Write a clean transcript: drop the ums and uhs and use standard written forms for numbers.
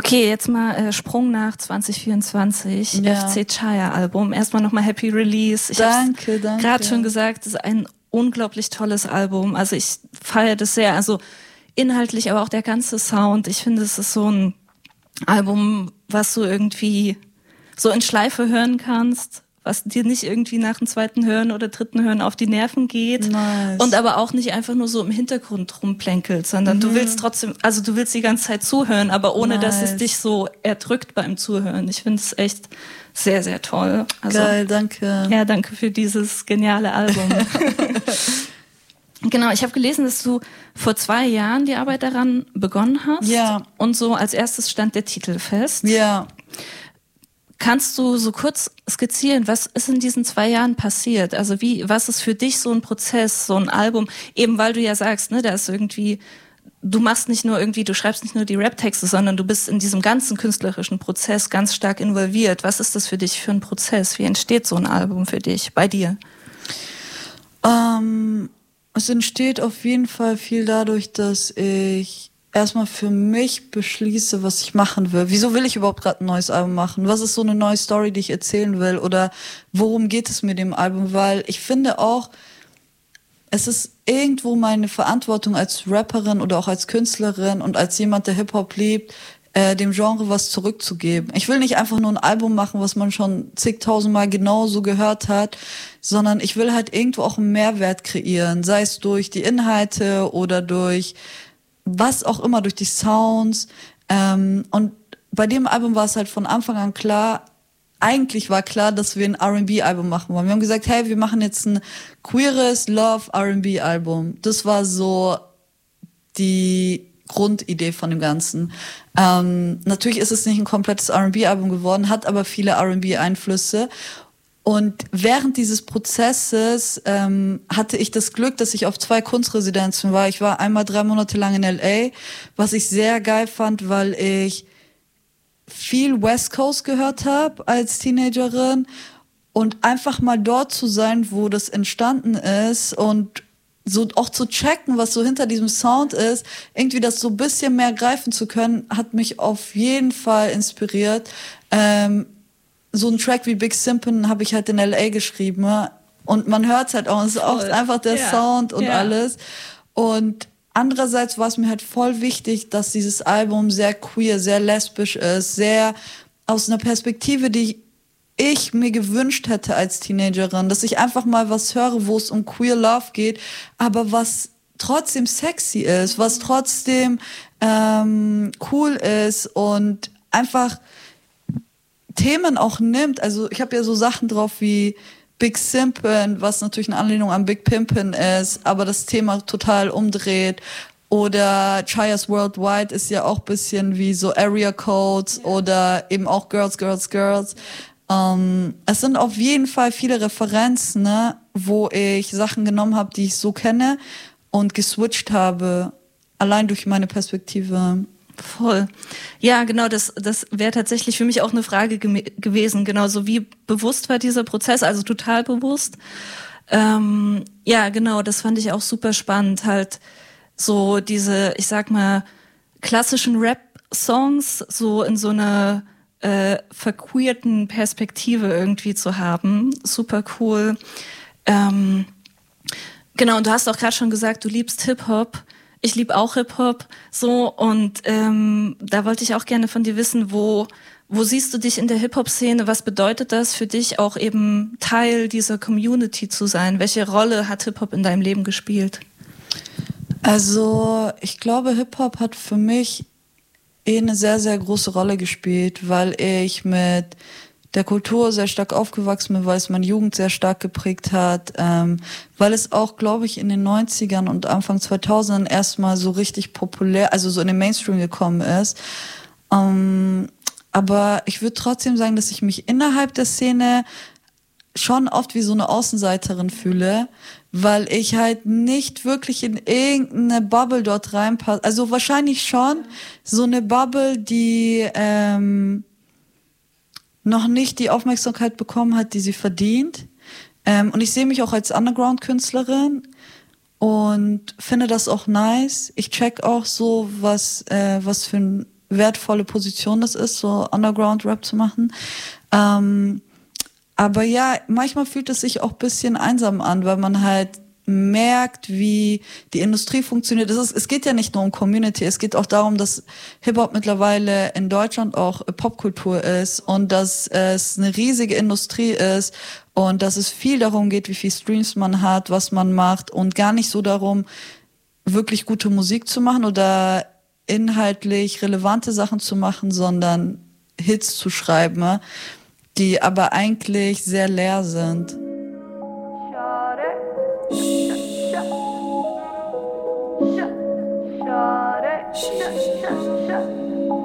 Okay, jetzt mal Sprung nach 2024, Ja. FC Chaya Album. Erstmal nochmal Happy Release. Ich Danke. gerade schon gesagt, es ist ein unglaublich tolles Album. Also ich feiere das sehr. Also inhaltlich, aber auch der ganze Sound. Ich finde, es ist so ein Album, was du irgendwie so in Schleife hören kannst, was dir nicht irgendwie nach dem zweiten Hören oder dritten Hören auf die Nerven geht. Nice. Und aber auch nicht einfach nur so im Hintergrund rumplänkelt, sondern du willst trotzdem, also du willst die ganze Zeit zuhören, aber ohne, dass es dich so erdrückt beim Zuhören. Ich finde es echt sehr, sehr toll. Also, geil, danke. ja, danke für dieses geniale Album. Genau, ich habe gelesen, dass du vor 2 Jahren die Arbeit daran begonnen hast. Ja. Und so als erstes stand der Titel fest. Ja. Kannst du so kurz skizzieren, was ist in diesen 2 Jahren passiert? Also was ist für dich so ein Prozess, so ein Album? Eben weil du ja sagst, ne, da ist irgendwie, du machst nicht nur irgendwie, du schreibst nicht nur die Rap-Texte, sondern du bist in diesem ganzen künstlerischen Prozess ganz stark involviert. Was ist das für dich für ein Prozess? Wie entsteht so ein Album für dich, bei dir? Es entsteht auf jeden Fall viel dadurch, dass ich erstmal für mich beschließe, was ich machen will. Wieso will ich überhaupt gerade ein neues Album machen? Was ist so eine neue Story, die ich erzählen will? Oder worum geht es mit dem Album? Weil ich finde auch, es ist irgendwo meine Verantwortung als Rapperin oder auch als Künstlerin und als jemand, der Hip-Hop liebt, dem Genre was zurückzugeben. Ich will nicht einfach nur ein Album machen, was man schon zigtausendmal genauso gehört hat, sondern ich will halt irgendwo auch einen Mehrwert kreieren, sei es durch die Inhalte oder durch was auch immer, durch die Sounds. Und bei dem Album war es halt von Anfang an klar, eigentlich war klar, dass wir ein R&B-Album machen wollen. Wir haben gesagt, hey, wir machen jetzt ein queeres Love-R&B-Album. Das war so die Grundidee von dem Ganzen. Natürlich ist es nicht ein komplettes R&B-Album geworden, hat aber viele R&B-Einflüsse. Und während dieses Prozesses hatte ich das Glück, dass ich auf 2 Kunstresidenzen war. Ich war einmal 3 Monate lang in LA, was ich sehr geil fand, weil ich viel West Coast gehört habe als Teenagerin. Und einfach mal dort zu sein, wo das entstanden ist und so auch zu checken, was so hinter diesem Sound ist, irgendwie das so ein bisschen mehr greifen zu können, hat mich auf jeden Fall inspiriert. So einen Track wie Big Simpin habe ich halt in L.A. geschrieben, ne? Und man hört es halt auch, es ist auch einfach der Sound und alles. Und andererseits war es mir halt voll wichtig, dass dieses Album sehr queer, sehr lesbisch ist, sehr aus einer Perspektive, die ich mir gewünscht hätte als Teenagerin, dass ich einfach mal was höre, wo es um queer Love geht, aber was trotzdem sexy ist, was trotzdem cool ist und einfach Themen auch nimmt. Also ich habe ja so Sachen drauf wie Big Simpin, was natürlich eine Anlehnung an Big Pimpin ist, aber das Thema total umdreht. Oder Chaya's Worldwide ist ja auch ein bisschen wie so Area Codes oder eben auch Girls, Girls, Girls. Es sind auf jeden Fall viele Referenzen, ne, wo ich Sachen genommen habe, die ich so kenne und geswitcht habe, allein durch meine Perspektive. Voll. Ja, genau, das wäre tatsächlich für mich auch eine Frage gewesen. Genauso wie bewusst war dieser Prozess, also total bewusst. Ja, genau, das fand ich auch super spannend, halt so diese, ich sag mal, klassischen Rap-Songs so in so einer verqueerten Perspektive irgendwie zu haben. Super cool. Genau, und du hast auch gerade schon gesagt, du liebst Hip-Hop. Ich liebe auch Hip-Hop, so, und da wollte ich auch gerne von dir wissen, wo siehst du dich in der Hip-Hop-Szene? Was bedeutet das für dich, auch eben Teil dieser Community zu sein? Welche Rolle hat Hip-Hop in deinem Leben gespielt? Also, ich glaube, Hip-Hop hat für mich eine sehr, sehr große Rolle gespielt, weil ich mit der Kultur sehr stark aufgewachsen bin, weil es meine Jugend sehr stark geprägt hat, weil es auch, glaube ich, in den 90ern und Anfang 2000ern erstmal so richtig populär, also so in den Mainstream gekommen ist. Aber ich würde trotzdem sagen, dass ich mich innerhalb der Szene schon oft wie so eine Außenseiterin fühle, weil ich halt nicht wirklich in irgendeine Bubble dort reinpasse. Also wahrscheinlich schon so eine Bubble, die noch nicht die Aufmerksamkeit bekommen hat, die sie verdient. Und ich sehe mich auch als Underground-Künstlerin und finde das auch nice. Ich check auch so, was für ein wertvolle Position das ist, so Underground-Rap zu machen. Aber ja, manchmal fühlt es sich auch ein bisschen einsam an, weil man halt merkt, wie die Industrie funktioniert. Es geht ja nicht nur um Community, es geht auch darum, dass Hip-Hop mittlerweile in Deutschland auch Popkultur ist und dass es eine riesige Industrie ist und dass es viel darum geht, wie viel Streams man hat, was man macht und gar nicht so darum, wirklich gute Musik zu machen oder inhaltlich relevante Sachen zu machen, sondern Hits zu schreiben, die aber eigentlich sehr leer sind.